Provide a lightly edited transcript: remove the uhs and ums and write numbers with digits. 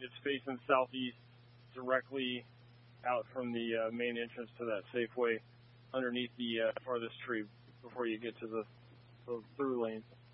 It's facing southeast, directly out from the main entrance to that Safeway, underneath the farthest tree before you get to the through lane.